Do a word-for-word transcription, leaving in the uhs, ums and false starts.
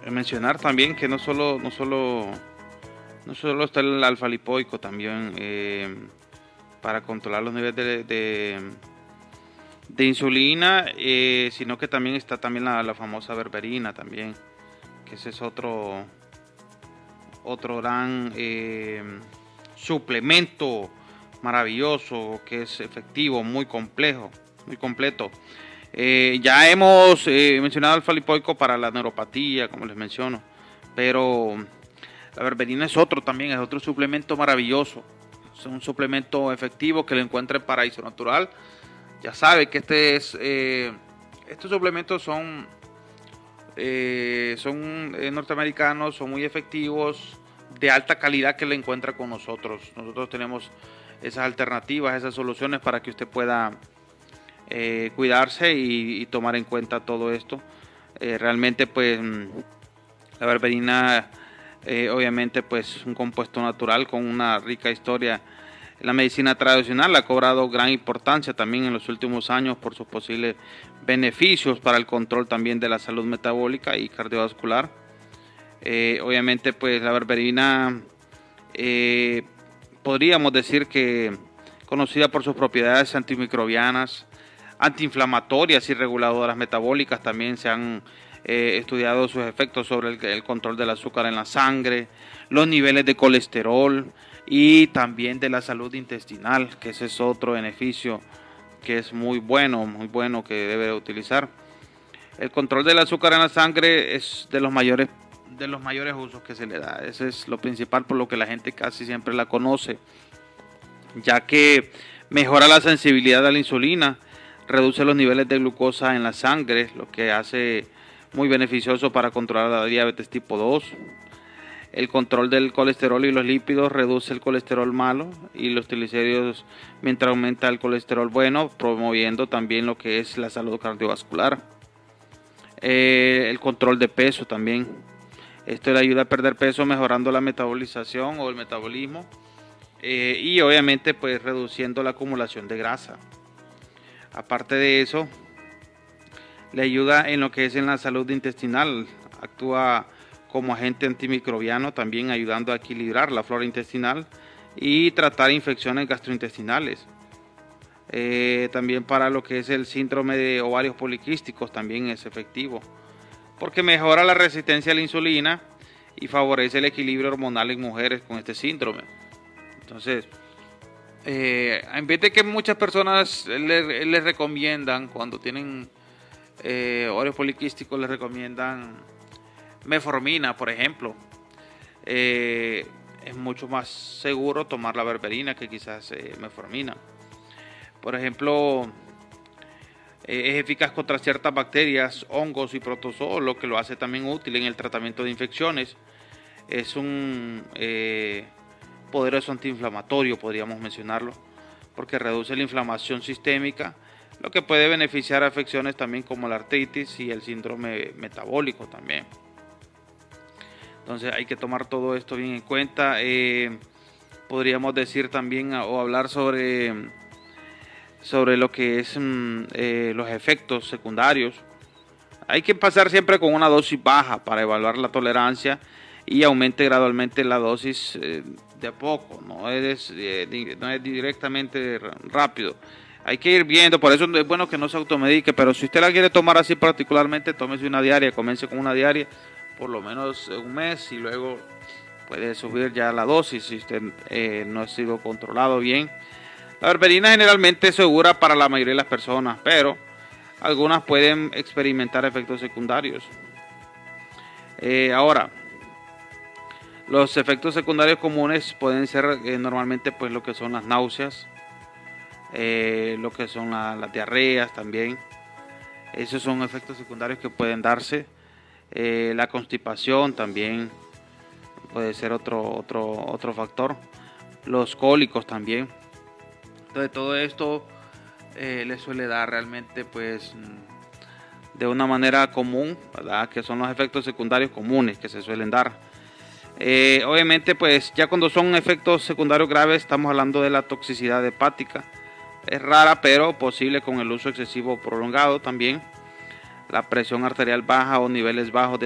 mencionar también que no solo, no solo, no solo está el alfa-lipoico también eh, para controlar los niveles de, de, de insulina, eh, sino que también está también la, la famosa berberina también, que ese es otro, otro gran eh, suplemento maravilloso, que es efectivo, muy complejo, muy completo. Eh, ya hemos eh, mencionado el alfa-lipoico para la neuropatía, como les menciono, pero la berberina es otro también, es otro suplemento maravilloso. Es un suplemento efectivo que lo encuentra en Paraíso Natural. Ya sabe que este es, eh, estos suplementos son, eh, son eh, norteamericanos, son muy efectivos, de alta calidad, que le encuentra con nosotros. Nosotros tenemos esas alternativas, esas soluciones para que usted pueda Eh, cuidarse y, y tomar en cuenta todo esto. Eh, realmente pues la berberina eh, obviamente pues un compuesto natural con una rica historia en la medicina tradicional, ha cobrado gran importancia también en los últimos años por sus posibles beneficios para el control también de la salud metabólica y cardiovascular. Eh, obviamente pues la berberina eh, podríamos decir que conocida por sus propiedades antimicrobianas, antiinflamatorias y reguladoras metabólicas. También se han eh, estudiado sus efectos sobre el, el control del azúcar en la sangre, los niveles de colesterol y también de la salud intestinal, que ese es otro beneficio que es muy bueno, muy bueno que debe utilizar. El control del azúcar en la sangre es de los mayores de los mayores usos que se le da. Ese es lo principal, por lo que la gente casi siempre la conoce, ya que mejora la sensibilidad a la insulina, reduce los niveles de glucosa en la sangre, lo que hace muy beneficioso para controlar la diabetes tipo dos. El control del colesterol y los lípidos, reduce el colesterol malo y los triglicéridos, mientras aumenta el colesterol bueno, promoviendo también lo que es la salud cardiovascular. Eh, el control de peso también. Esto le ayuda a perder peso mejorando la metabolización o el metabolismo eh, y obviamente pues reduciendo la acumulación de grasa. Aparte de eso, le ayuda en lo que es en la salud intestinal. Actúa como agente antimicrobiano, también ayudando a equilibrar la flora intestinal y tratar infecciones gastrointestinales. Eh, también para lo que es el síndrome de ovarios poliquísticos también es efectivo, porque mejora la resistencia a la insulina y favorece el equilibrio hormonal en mujeres con este síndrome. Entonces, Eh, en vez de que muchas personas les, les recomiendan, cuando tienen eh, ovarios poliquísticos, les recomiendan metformina, por ejemplo, eh, es mucho más seguro tomar la berberina que quizás eh, metformina. Por ejemplo, eh, es eficaz contra ciertas bacterias, hongos y protozoos, lo que lo hace también útil en el tratamiento de infecciones. Es un eh, poderoso antiinflamatorio, podríamos mencionarlo, porque reduce la inflamación sistémica, lo que puede beneficiar a afecciones también como la artritis y el síndrome metabólico también. Entonces hay que tomar todo esto bien en cuenta. Eh, podríamos decir también o hablar sobre, sobre lo que es eh, los efectos secundarios. Hay que pasar siempre con una dosis baja para evaluar la tolerancia y aumente gradualmente la dosis eh, de a poco, no es, eh, no es directamente rápido. Hay que ir viendo, por eso es bueno que no se automedique, pero si usted la quiere tomar así particularmente, tómese una diaria, comience con una diaria, por lo menos un mes, y luego puede subir ya la dosis si usted eh, no ha sido controlado bien. La berberina generalmente es segura para la mayoría de las personas, pero algunas pueden experimentar efectos secundarios. Eh, ahora, los efectos secundarios comunes pueden ser eh, normalmente pues lo que son las náuseas, eh, lo que son la, las diarreas también. Esos son efectos secundarios que pueden darse. Eh, la constipación también puede ser otro, otro, otro factor. Los cólicos también. Entonces todo esto eh, le suele dar realmente pues de una manera común, ¿verdad? Que son los efectos secundarios comunes que se suelen dar. Eh, obviamente pues ya cuando son efectos secundarios graves estamos hablando de la toxicidad hepática. Es rara pero posible con el uso excesivo prolongado también. La presión arterial baja o niveles bajos de